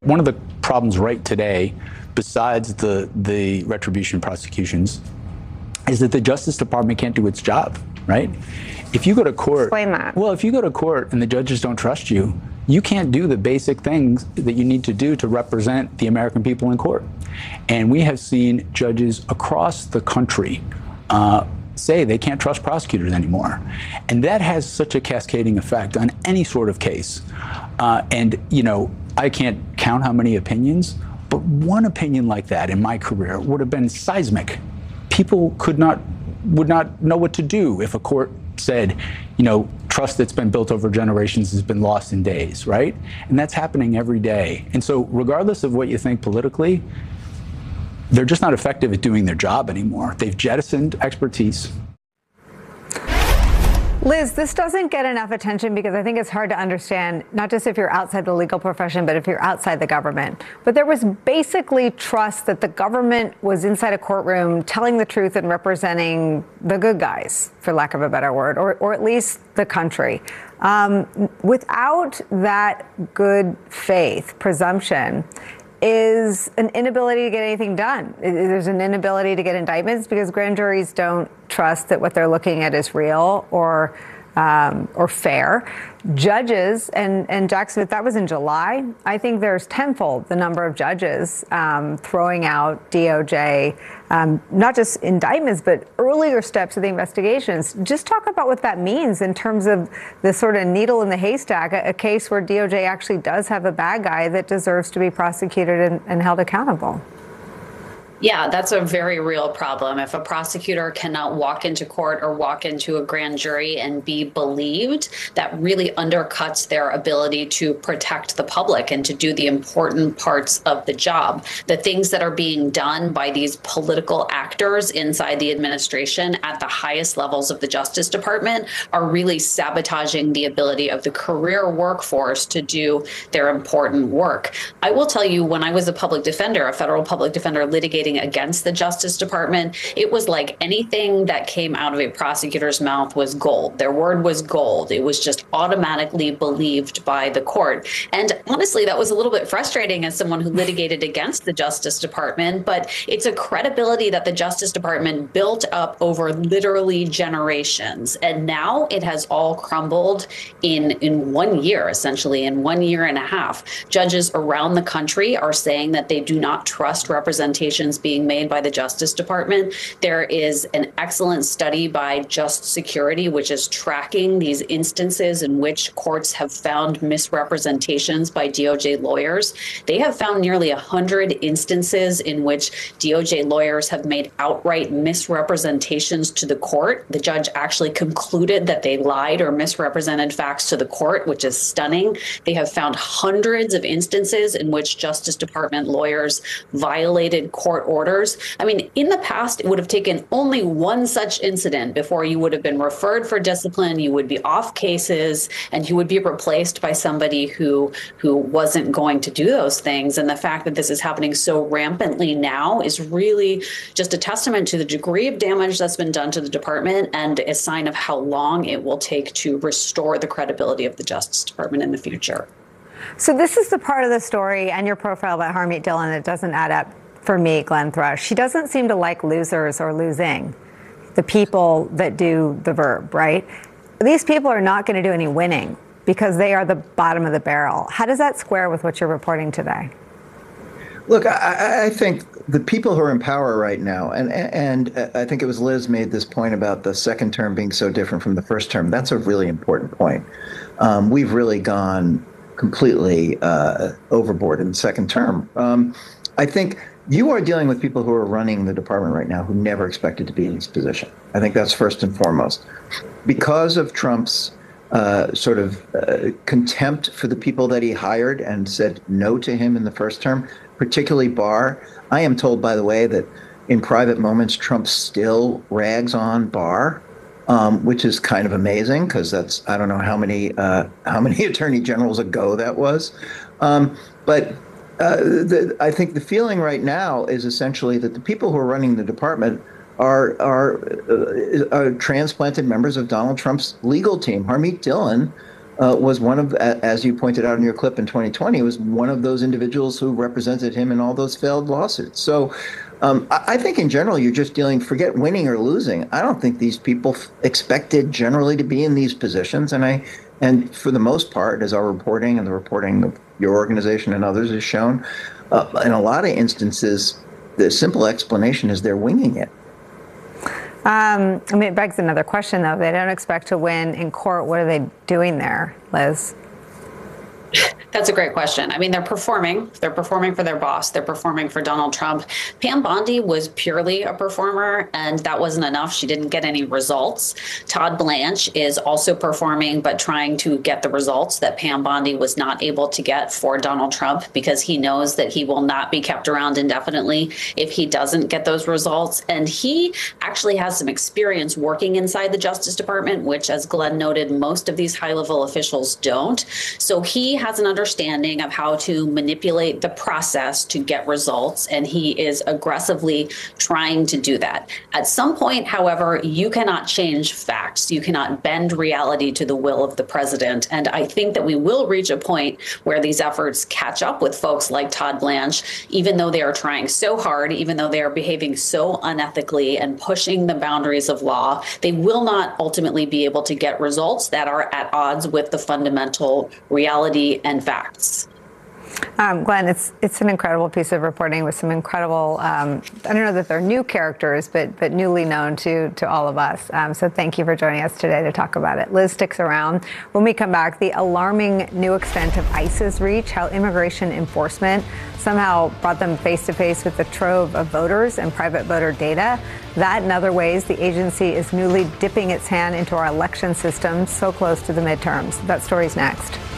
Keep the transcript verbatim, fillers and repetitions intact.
One of the problems right today, besides the, the retribution prosecutions, is that the Justice Department can't do its job, right? If you go to court, explain that. Well, if you go to court and the judges don't trust you, you can't do the basic things that you need to do to represent the American people in court. And we have seen judges across the country uh, say they can't trust prosecutors anymore. And that has such a cascading effect on any sort of case. Uh, and, you know, I can't count how many opinions, but one opinion like that in my career would have been seismic. People could not, would not know what to do if a court said, you know, trust that's been built over generations has been lost in days, right? And that's happening every day. And so regardless of what you think politically, they're just not effective at doing their job anymore. They've jettisoned expertise. Liz, this doesn't get enough attention because I think it's hard to understand, not just if you're outside the legal profession, but if you're outside the government. But there was basically trust that the government was inside a courtroom telling the truth and representing the good guys, for lack of a better word, or, or at least the country. Um, without that good faith presumption, is an inability to get anything done. There's an inability to get indictments because grand juries don't trust that what they're looking at is real or um, or fair. Judges, and, and Jack Smith, that was in July. I think there's tenfold the number of judges um, throwing out D O J, um, not just indictments, but earlier steps of the investigations. Just talk about what that means in terms of the sort of needle in the haystack, a, a case where D O J actually does have a bad guy that deserves to be prosecuted and, and held accountable. Yeah, that's a very real problem. If a prosecutor cannot walk into court or walk into a grand jury and be believed, that really undercuts their ability to protect the public and to do the important parts of the job. The things that are being done by these political actors inside the administration at the highest levels of the Justice Department are really sabotaging the ability of the career workforce to do their important work. I will tell you, when I was a public defender, a federal public defender litigating against the Justice Department, it was like anything that came out of a prosecutor's mouth was gold. Their word was gold. It was just automatically believed by the court. And honestly, that was a little bit frustrating as someone who litigated against the Justice Department, but it's a credibility that the Justice Department built up over literally generations. And now it has all crumbled in, in one year, essentially, in one year and a half. Judges around the country are saying that they do not trust representations being made by the Justice Department. There is an excellent study by Just Security, which is tracking these instances in which courts have found misrepresentations by D O J lawyers. They have found nearly one hundred instances in which D O J lawyers have made outright misrepresentations to the court. The judge actually concluded that they lied or misrepresented facts to the court, which is stunning. They have found hundreds of instances in which Justice Department lawyers violated court orders. I mean, in the past, it would have taken only one such incident before you would have been referred for discipline, you would be off cases, and you would be replaced by somebody who who wasn't going to do those things. And the fact that this is happening so rampantly now is really just a testament to the degree of damage that's been done to the department and a sign of how long it will take to restore the credibility of the Justice Department in the future. So this is the part of the story and your profile about Harmeet Dillon that doesn't add up for me, Glenn Thrush. She doesn't seem to like losers or losing, the people that do the verb, right? These people are not going to do any winning because they are the bottom of the barrel. How does that square with what you're reporting today? Look, I, I think the people who are in power right now, and, and I think it was Liz made this point about the second term being so different from the first term. That's a really important point. Um, we've really gone completely uh, overboard in the second term. Um, I think you are dealing with people who are running the department right now who never expected to be in this position. I think that's first and foremost. Because of Trump's uh, sort of uh, contempt for the people that he hired and said no to him in the first term, particularly Barr. I am told, by the way, that in private moments, Trump still rags on Barr, um, which is kind of amazing because that's, I don't know how many, uh, how many attorney generals ago that was. Um, but Uh, the, I think the feeling right now is essentially that the people who are running the department are are, uh, are transplanted members of Donald Trump's legal team. Harmeet Dillon uh, was one of, as you pointed out in your clip in twenty twenty, was one of those individuals who represented him in all those failed lawsuits. So um, I, I think in general, you're just dealing, forget winning or losing. I don't think these people f- expected generally to be in these positions. And I, and for the most part, as our reporting and the reporting of your organization and others has shown, uh, in a lot of instances, the simple explanation is they're winging it. Um, I mean, it begs another question, though. They don't expect to win in court. What are they doing there, Liz? That's a great question. I mean, they're performing. They're performing for their boss. They're performing for Donald Trump. Pam Bondi was purely a performer, and that wasn't enough. She didn't get any results. Todd Blanche is also performing, but trying to get the results that Pam Bondi was not able to get for Donald Trump, because he knows that he will not be kept around indefinitely if he doesn't get those results. And he actually has some experience working inside the Justice Department, which, as Glenn noted, most of these high-level officials don't. So he has an understanding of how to manipulate the process to get results, and he is aggressively trying to do that. At some point, however, you cannot change facts. You cannot bend reality to the will of the president. And I think that we will reach a point where these efforts catch up with folks like Todd Blanche, even though they are trying so hard, even though they are behaving so unethically and pushing the boundaries of law. They will not ultimately be able to get results that are at odds with the fundamental reality and facts. Um, Glenn, it's it's an incredible piece of reporting with some incredible, um, I don't know that they're new characters, but but newly known to to all of us. Um, so thank you for joining us today to talk about it. Liz sticks around. When we come back, the alarming new extent of ICE's reach, how immigration enforcement somehow brought them face to face with the trove of voters and private voter data. That and other ways the agency is newly dipping its hand into our election system so close to the midterms. That story's next.